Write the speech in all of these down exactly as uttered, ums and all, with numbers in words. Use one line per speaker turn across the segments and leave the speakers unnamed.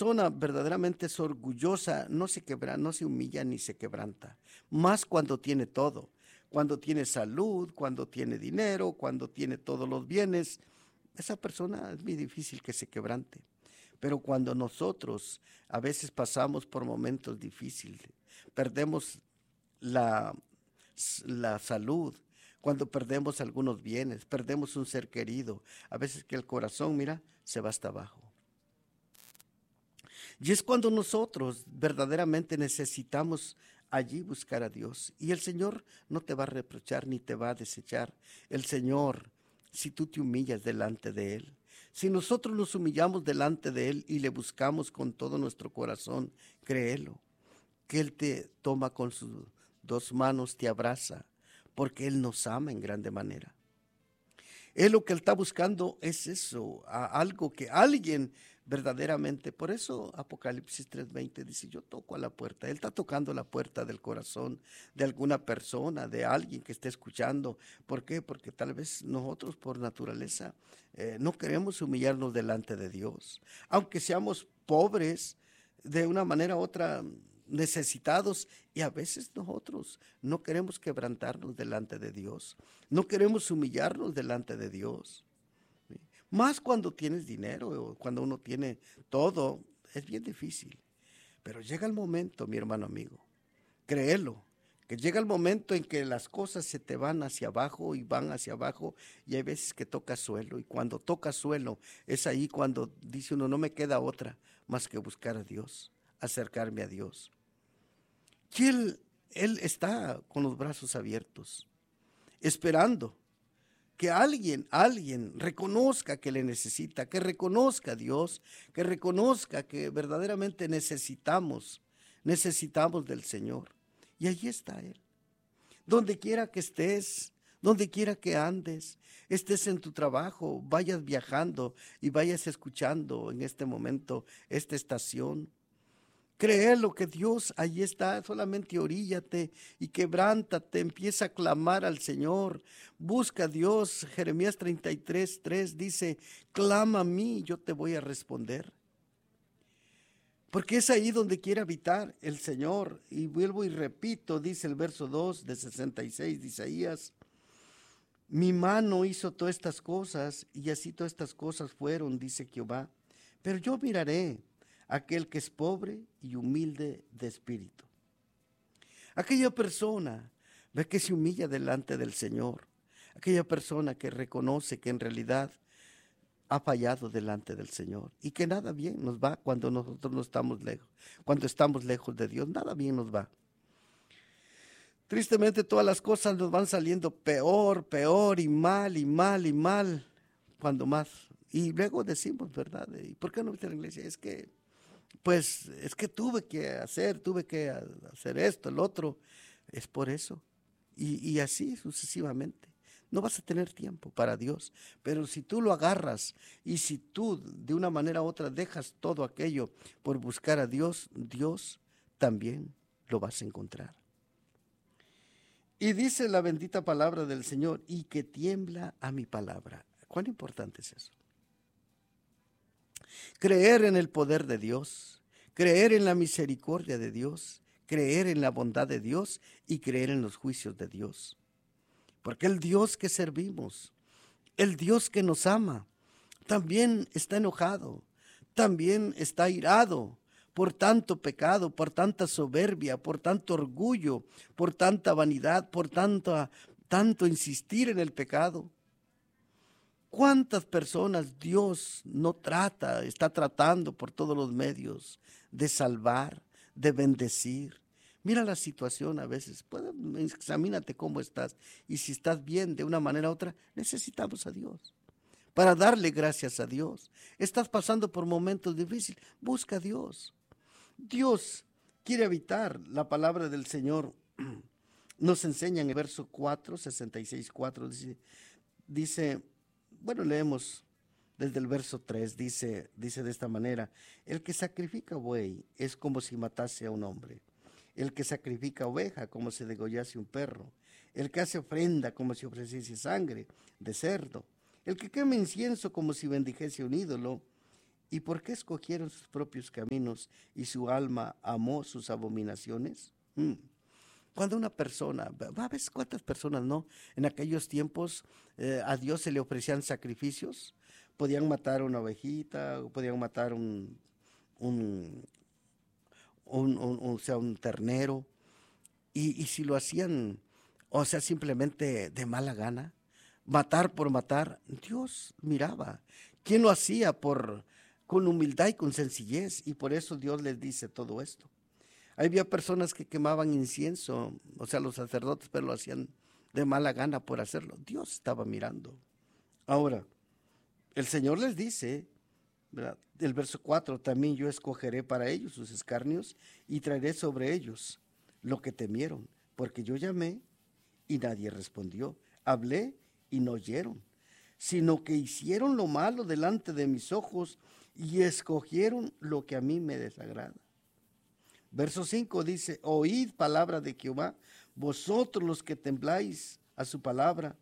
persona verdaderamente es orgullosa, no se quebra, no se humilla ni se quebranta, más cuando tiene todo, cuando tiene salud, cuando tiene dinero, cuando tiene todos los bienes. Esa persona es muy difícil que se quebrante. Pero cuando nosotros a veces pasamos por momentos difíciles, perdemos la, la salud, cuando perdemos algunos bienes, perdemos un ser querido, a veces que el corazón, mira, se va hasta abajo. Y es cuando nosotros verdaderamente necesitamos allí buscar a Dios. Y el Señor no te va a reprochar ni te va a desechar. El Señor, si tú te humillas delante de Él, si nosotros nos humillamos delante de Él y le buscamos con todo nuestro corazón, créelo, que Él te toma con sus dos manos, te abraza, porque Él nos ama en grande manera. Él lo que Él está buscando es eso, a algo que alguien verdaderamente, por eso Apocalipsis tres veinte dice, yo toco a la puerta. Él está tocando la puerta del corazón de alguna persona, de alguien que esté escuchando. ¿Por qué? Porque tal vez nosotros por naturaleza eh, no queremos humillarnos delante de Dios. Aunque seamos pobres, de una manera u otra necesitados, y a veces nosotros no queremos quebrantarnos delante de Dios, no queremos humillarnos delante de Dios. ¿Sí? Más cuando tienes dinero o cuando uno tiene todo, es bien difícil. Pero llega el momento, mi hermano amigo, créelo, que llega el momento en que las cosas se te van hacia abajo y van hacia abajo, y hay veces que toca suelo, y cuando toca suelo es ahí cuando dice uno, no me queda otra más que buscar a Dios, acercarme a Dios. Y él, él está con los brazos abiertos, esperando que alguien, alguien reconozca que le necesita, que reconozca a Dios, que reconozca que verdaderamente necesitamos, necesitamos del Señor. Y allí está Él. Donde quiera que estés, donde quiera que andes, estés en tu trabajo, vayas viajando y vayas escuchando en este momento esta estación, créelo que Dios allí está, solamente oríllate y quebrántate, empieza a clamar al Señor, busca a Dios. Jeremías treinta y tres, tres dice, clama a mí, yo te voy a responder. Porque es ahí donde quiere habitar el Señor. Y vuelvo y repito, dice el verso dos de sesenta y seis de Isaías, mi mano hizo todas estas cosas y así todas estas cosas fueron, dice Jehová, pero yo miraré aquel que es pobre y humilde de espíritu. Aquella persona ve que se humilla delante del Señor. Aquella persona que reconoce que en realidad ha fallado delante del Señor y que nada bien nos va cuando nosotros no estamos lejos. Cuando estamos lejos de Dios, nada bien nos va. Tristemente todas las cosas nos van saliendo peor, peor y mal y mal y mal. Cuando más. Y luego decimos, ¿verdad? ¿Y por qué no viste a la iglesia? Es que Pues es que tuve que hacer, tuve que hacer esto, el otro, es por eso. Y, y así sucesivamente. No vas a tener tiempo para Dios, pero si tú lo agarras y si tú de una manera u otra dejas todo aquello por buscar a Dios, Dios también lo vas a encontrar. Y dice la bendita palabra del Señor, y que tiembla a mi palabra. ¿Cuán importante es eso? Creer en el poder de Dios, creer en la misericordia de Dios, creer en la bondad de Dios y creer en los juicios de Dios. Porque el Dios que servimos, el Dios que nos ama, también está enojado, también está irado por tanto pecado, por tanta soberbia, por tanto orgullo, por tanta vanidad, por tanto, tanto insistir en el pecado. ¿Cuántas personas Dios no trata, está tratando por todos los medios de salvar, de bendecir? Mira la situación a veces, puede, examínate cómo estás, y si estás bien de una manera u otra, necesitamos a Dios para darle gracias a Dios. Estás pasando por momentos difíciles, busca a Dios. Dios quiere habitar. La palabra del Señor nos enseña en el verso cuatro, sesenta y seis, cuatro, dice, dice bueno, leemos desde el verso tres, dice, dice de esta manera, el que sacrifica buey es como si matase a un hombre, el que sacrifica oveja como si degollase un perro, el que hace ofrenda como si ofreciese sangre de cerdo, el que quema incienso como si bendijese un ídolo, ¿Y por qué escogieron sus propios caminos y su alma amó sus abominaciones? Mm. Cuando una persona, va a ver cuántas personas, ¿no? En aquellos tiempos eh, a Dios se le ofrecían sacrificios, podían matar una ovejita, podían matar un, un, un, un- un- o sea, un ternero, y, y si lo hacían, o sea, simplemente de mala gana, matar por matar, Dios miraba. ¿Quién lo hacía por, con humildad y con sencillez? Y por eso Dios les dice todo esto. Había personas que quemaban incienso, o sea, los sacerdotes, pero lo hacían de mala gana por hacerlo. Dios estaba mirando. Ahora, el Señor les dice, ¿verdad? El verso cuatro, también yo escogeré para ellos sus escarnios y traeré sobre ellos lo que temieron, porque yo llamé y nadie respondió, hablé y no oyeron, sino que hicieron lo malo delante de mis ojos y escogieron lo que a mí me desagrada. Verso cinco dice, oíd palabra de Jehová, vosotros los que tembláis a su palabra.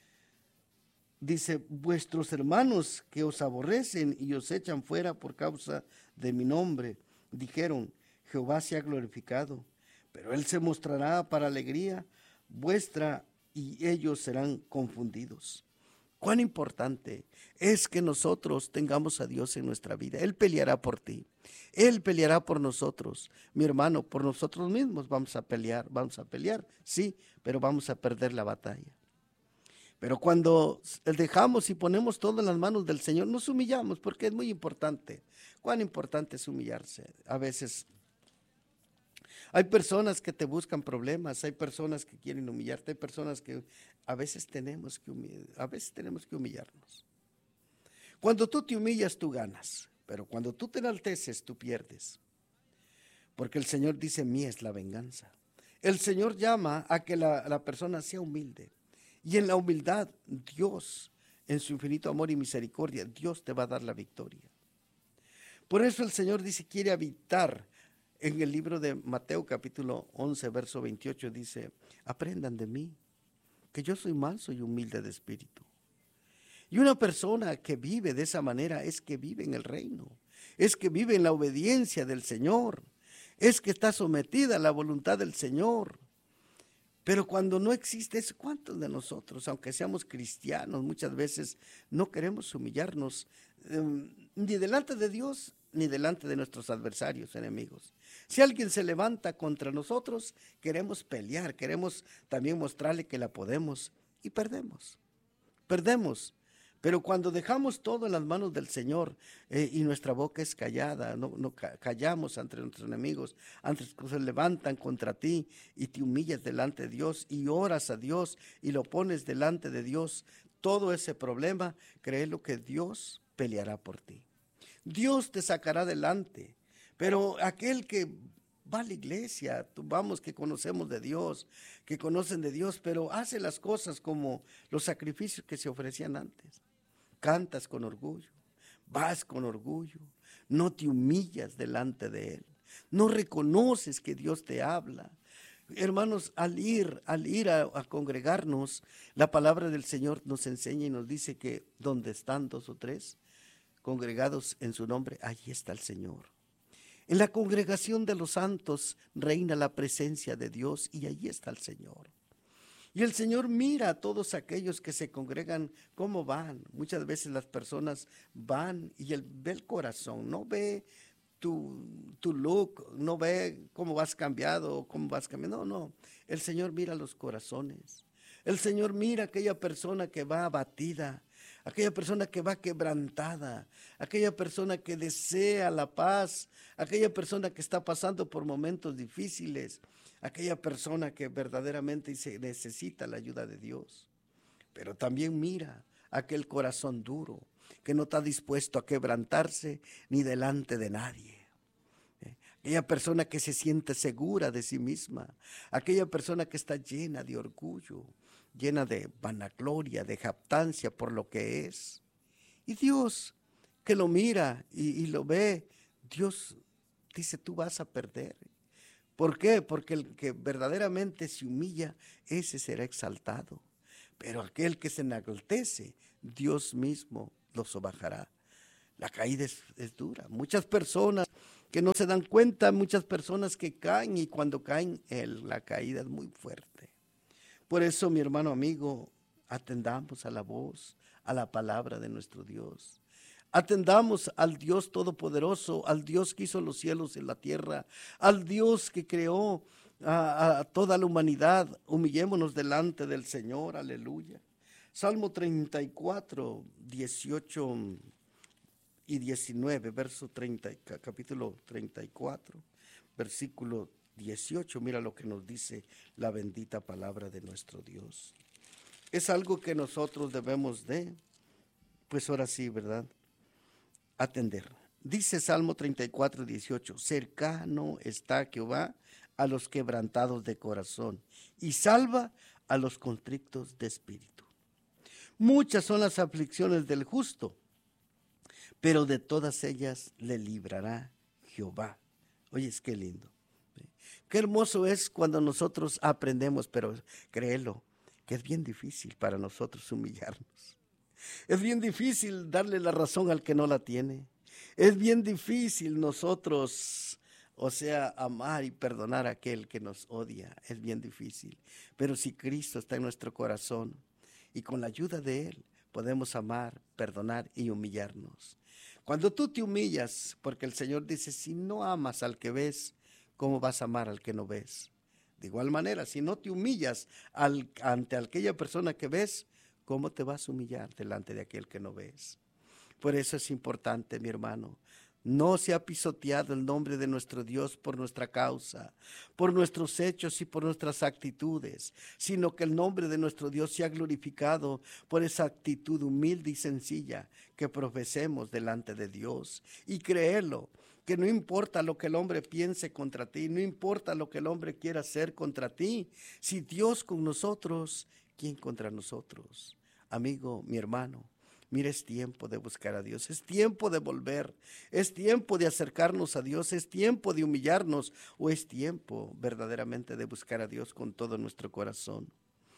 Dice, vuestros hermanos que os aborrecen y os echan fuera por causa de mi nombre, dijeron, Jehová se ha glorificado, pero él se mostrará para alegría vuestra y ellos serán confundidos. Cuán importante es que nosotros tengamos a Dios en nuestra vida. Él peleará por ti. Él peleará por nosotros. Mi hermano, por nosotros mismos vamos a pelear, vamos a pelear, sí, pero vamos a perder la batalla. Pero cuando dejamos y ponemos todo en las manos del Señor, nos humillamos porque es muy importante. Cuán importante es humillarse. A veces hay personas que te buscan problemas, hay personas que quieren humillarte, hay personas que a veces tenemos que humillar, a veces tenemos que humillarnos. Cuando tú te humillas, tú ganas, pero cuando tú te enalteces, tú pierdes. Porque el Señor dice, mía es la venganza. El Señor llama a que la, la persona sea humilde. Y en la humildad, Dios, en su infinito amor y misericordia, Dios te va a dar la victoria. Por eso el Señor dice, quiere habitar. En el libro de Mateo capítulo once, verso veintiocho dice, aprendan de mí, que yo soy manso y humilde de espíritu. Y una persona que vive de esa manera es que vive en el reino, es que vive en la obediencia del Señor, es que está sometida a la voluntad del Señor. Pero cuando no existe eso, ¿cuántos de nosotros, aunque seamos cristianos, muchas veces no queremos humillarnos eh, ni delante de Dios ni delante de nuestros adversarios, enemigos? Si alguien se levanta contra nosotros, queremos pelear, queremos también mostrarle que la podemos y perdemos, perdemos. Pero cuando dejamos todo en las manos del Señor eh, y nuestra boca es callada, no, no callamos ante nuestros enemigos, antes que se levantan contra ti y te humillas delante de Dios y oras a Dios y lo pones delante de Dios, todo ese problema, créelo que Dios peleará por ti. Dios te sacará adelante, pero aquel que va a la iglesia, vamos, que conocemos de Dios, que conocen de Dios, pero hace las cosas como los sacrificios que se ofrecían antes. Cantas con orgullo, vas con orgullo, no te humillas delante de Él, no reconoces que Dios te habla. Hermanos, al ir, al ir a, a congregarnos, la palabra del Señor nos enseña y nos dice que donde están dos o tres congregados en su nombre, allí está el Señor. En la congregación de los santos reina la presencia de Dios y allí está el Señor. Y el Señor mira a todos aquellos que se congregan, cómo van. Muchas veces las personas van y Él ve el corazón, no ve tu, tu look, no ve cómo vas cambiado, cómo vas cambiando. No, no. El Señor mira los corazones. El Señor mira a aquella persona que va abatida, aquella persona que va quebrantada, aquella persona que desea la paz, aquella persona que está pasando por momentos difíciles, aquella persona que verdaderamente dice, necesita la ayuda de Dios. Pero también mira aquel corazón duro que no está dispuesto a quebrantarse ni delante de nadie. ¿Eh? Aquella persona que se siente segura de sí misma, aquella persona que está llena de orgullo, llena de vanagloria, de jactancia por lo que es. Y Dios que lo mira y, y lo ve, Dios dice, tú vas a perder. ¿Por qué? Porque el que verdaderamente se humilla, ese será exaltado. Pero aquel que se enaltece, Dios mismo lo sobajará. La caída es, es dura. Muchas personas que no se dan cuenta, muchas personas que caen y cuando caen el, la caída es muy fuerte. Por eso, mi hermano amigo, atendamos a la voz, a la palabra de nuestro Dios. Atendamos al Dios Todopoderoso, al Dios que hizo los cielos y la tierra, al Dios que creó a, a toda la humanidad. Humillémonos delante del Señor, aleluya. Salmo treinta y cuatro, dieciocho y diecinueve, verso treinta, capítulo treinta y cuatro, versículo dieciocho, mira lo que nos dice la bendita palabra de nuestro Dios. Es algo que nosotros debemos de, pues ahora sí, ¿verdad?, atender. Dice Salmo treinta y cuatro, dieciocho, cercano está Jehová a los quebrantados de corazón y salva a los contritos de espíritu. Muchas son las aflicciones del justo, pero de todas ellas le librará Jehová. Oye, es que lindo. Qué hermoso es cuando nosotros aprendemos, pero créelo, que es bien difícil para nosotros humillarnos. Es bien difícil darle la razón al que no la tiene. Es bien difícil nosotros, o sea, amar y perdonar a aquel que nos odia. Es bien difícil. Pero si Cristo está en nuestro corazón y con la ayuda de Él podemos amar, perdonar y humillarnos. Cuando tú te humillas, porque el Señor dice, si no amas al que ves, ¿cómo vas a amar al que no ves? De igual manera, si no te humillas al, ante aquella persona que ves, ¿cómo te vas a humillar delante de aquel que no ves? Por eso es importante, mi hermano, no se ha pisoteado el nombre de nuestro Dios por nuestra causa, por nuestros hechos y por nuestras actitudes, sino que el nombre de nuestro Dios se ha glorificado por esa actitud humilde y sencilla que profesemos delante de Dios. Y créelo, que no importa lo que el hombre piense contra ti, no importa lo que el hombre quiera hacer contra ti, si Dios con nosotros, ¿quién contra nosotros? Amigo, mi hermano, mira, es tiempo de buscar a Dios, es tiempo de volver, es tiempo de acercarnos a Dios, es tiempo de humillarnos o es tiempo verdaderamente de buscar a Dios con todo nuestro corazón.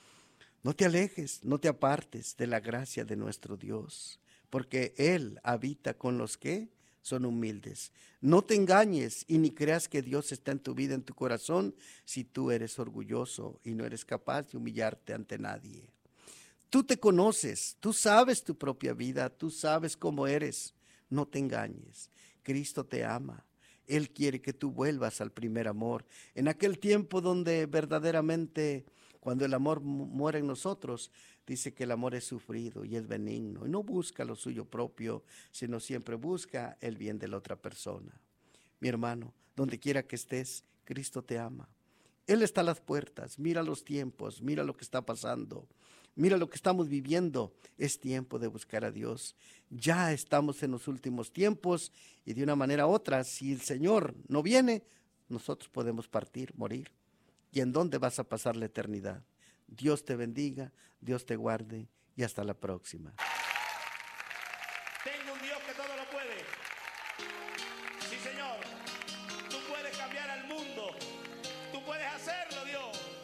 No te alejes, no te apartes de la gracia de nuestro Dios, porque Él habita con los que son humildes. No te engañes y ni creas que Dios está en tu vida, en tu corazón, si tú eres orgulloso y no eres capaz de humillarte ante nadie. Tú te conoces, tú sabes tu propia vida, tú sabes cómo eres. No te engañes, Cristo te ama. Él quiere que tú vuelvas al primer amor. En aquel tiempo donde verdaderamente, cuando el amor muere en nosotros, dice que el amor es sufrido y es benigno. Y no busca lo suyo propio, sino siempre busca el bien de la otra persona. Mi hermano, donde quiera que estés, Cristo te ama. Él está a las puertas, mira los tiempos, mira lo que está pasando. Mira lo que estamos viviendo, es tiempo de buscar a Dios. Ya estamos en los últimos tiempos y de una manera u otra, si el Señor no viene, nosotros podemos partir, morir. ¿Y en dónde vas a pasar la eternidad? Dios te bendiga, Dios te guarde y hasta la próxima.
Tengo un Dios que todo lo puede. Sí, Señor, tú puedes cambiar al mundo, tú puedes hacerlo, Dios.